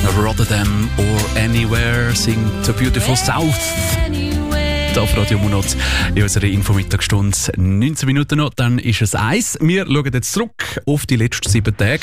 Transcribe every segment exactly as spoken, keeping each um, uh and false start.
Rotterdam or Anywhere singt The Beautiful South. Hier auf Radio Monat in unserer Infomittagsstunde. neunzehn Minuten noch, dann ist es eins. Wir schauen jetzt zurück auf die letzten sieben Tage.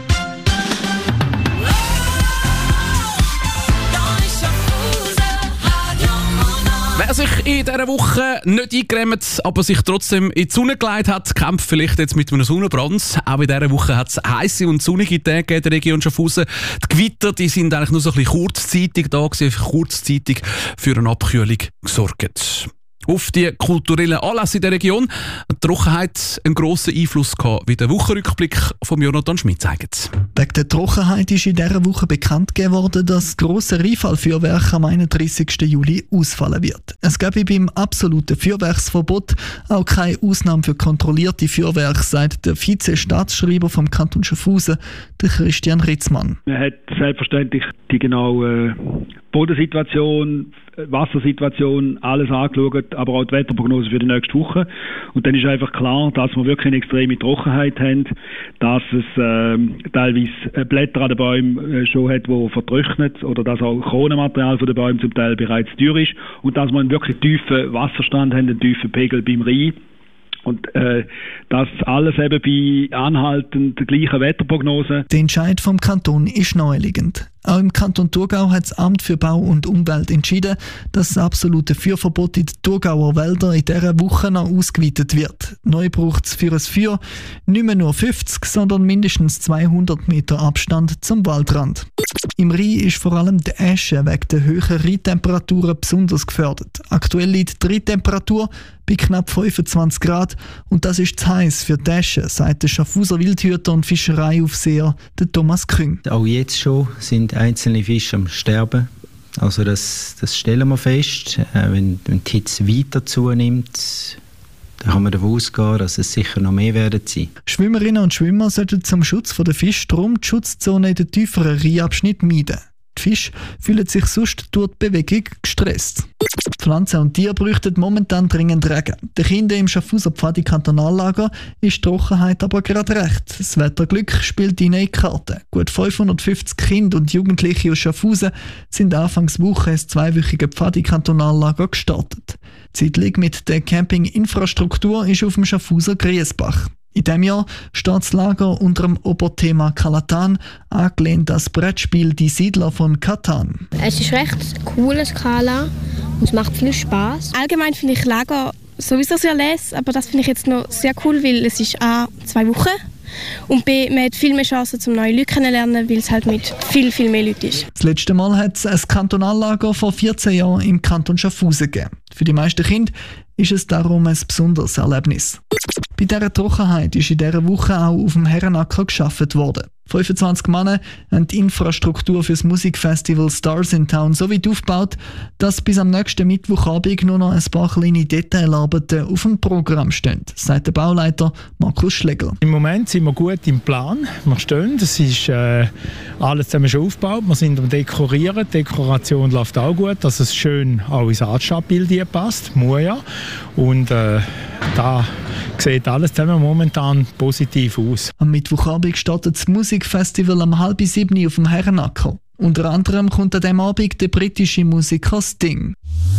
Wer sich in dieser Woche nicht eingecremt, aber sich trotzdem in die Sonne gelegt hat, kämpft vielleicht jetzt mit einem Sonnenbrand. Auch in dieser Woche hat es heisse und sonnige Tage in der Region Schaffhausen. Die Gewitter, die sind eigentlich nur so ein bisschen kurzzeitig da gewesen, kurzzeitig für eine Abkühlung gesorgt. Auf die kulturellen Anlässe in der Region hat die Trockenheit einen grossen Einfluss gehabt, wie der Wochenrückblick von Jonathan Schmidt zeigt. Wegen der Trockenheit ist in dieser Woche bekannt geworden, dass das grosse Rheinfallfeuerwerk am einunddreissigsten Juli ausfallen wird. Es gebe beim absoluten Feuerwerksverbot auch keine Ausnahme für kontrollierte Feuerwerke, sagt der Vize-Staatsschreiber vom Kanton Schaffhausen, der Christian Ritzmann. Man hat selbstverständlich die genaue Bodensituation, Wassersituation, alles angeschaut, aber auch die Wetterprognose für die nächste Woche. Und dann ist einfach klar, dass wir wirklich eine extreme Trockenheit haben, dass es äh, teilweise Blätter an den Bäumen äh, schon hat, die vertrocknet, oder dass auch Kronenmaterial von den Bäumen zum Teil bereits dürr ist und dass wir einen wirklich tiefen Wasserstand haben, einen tiefen Pegel beim Rhein. Und äh, das alles eben bei anhaltend gleichen Wetterprognosen. Der Entscheid vom Kanton ist naheliegend. Auch im Kanton Thurgau hat das Amt für Bau und Umwelt entschieden, dass das absolute Feuerverbot in den Thurgauer Wäldern in dieser Woche noch ausgeweitet wird. Neu braucht es für ein Feuer nicht mehr nur fünfzig, sondern mindestens zweihundert Meter Abstand zum Waldrand. Im Rhein ist vor allem die Äsche wegen der höheren Rheintemperaturen besonders gefördert. Aktuell liegt die Rheintemperatur bei knapp fünfundzwanzig Grad und das ist zu heiß für die Äsche, sagt der Schaffhauser Wildhüter und Fischereiaufseher der Thomas Küng. Auch jetzt schon sind einzelne Fische am Sterben. Also das, das stellen wir fest. Äh, wenn, wenn die Hitze weiter zunimmt, dann kann man davon ausgehen, dass es sicher noch mehr werden sein. Schwimmerinnen und Schwimmer sollten zum Schutz der Fische darum die Schutzzone in den tieferen Rheinabschnitt meiden. Die Fische fühlen sich sonst durch die Bewegung gestresst. Pflanzen und Tiere bräuchten momentan dringend Regen. Den Kindern im Schaffhauser Pfadi-Kantonallager ist die Trockenheit aber gerade recht. Das Wetterglück spielt ihnen in die Karten. Gut fünfhundertfünfzig Kinder und Jugendliche aus Schaffhausen sind Anfangswoche ins zweiwöchige Pfadi-Kantonallager gestartet. Zeitlich mit der Campinginfrastruktur ist auf dem Schaffhauser Griesbach. In diesem Jahr steht das Lager unter dem Oberthema Kalatan, angelehnt an das Brettspiel Die Siedler von Catan. Es ist recht coole Skala und es macht viel Spaß. Allgemein finde ich Lager sowieso sehr les, aber das finde ich jetzt noch sehr cool, weil es ist A, zwei Wochen und B, man hat viel mehr Chancen, um neue Leute kennenzulernen, weil es halt mit viel, viel mehr Leuten ist. Das letzte Mal hat es ein Kantonallager vor vierzehn Jahren im Kanton Schaffhausen gegeben. Für die meisten Kinder ist es darum ein besonderes Erlebnis. Bei dieser Trockenheit ist in dieser Woche auch auf dem Herrenacker gearbeitet worden. fünfundzwanzig Männer haben die Infrastruktur für das Musikfestival Stars in Town so weit aufgebaut, dass bis am nächsten Mittwochabend nur noch ein paar kleine Detailarbeiten auf dem Programm stehen, sagt der Bauleiter Markus Schlegel. Im Moment sind wir gut im Plan. Wir stehen, es ist äh, alles zusammen schon aufgebaut. Wir sind am Dekorieren. Die Dekoration läuft auch gut, dass es schön auch ins Stadtbild passt. Muss ja. Und äh, da sieht alles zusammen momentan positiv aus. Am Mittwochabend startet das Musikfestival am halb sieben auf dem Herrenacker. Unter anderem kommt an diesem Abend der britische Musiker Sting.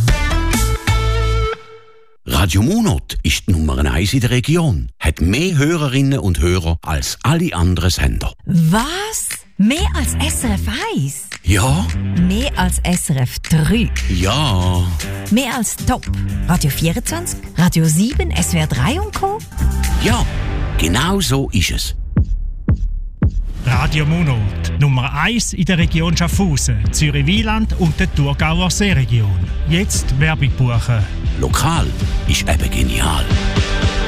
Radio Monat ist die Nummer eins in der Region. Hat mehr Hörerinnen und Hörer als alle anderen Sender. Was? Mehr als S R F eins? Ja. Mehr als S R F drei? Ja. Mehr als Top? Radio vierundzwanzig? Radio sieben? S W R drei und Co.? Ja, genau so ist es. Radio Monat, Nummer eins in der Region Schaffhausen, Zürich-Wieland und der Thurgauer Seeregion. Jetzt Werbung buchen. Lokal ist eben genial.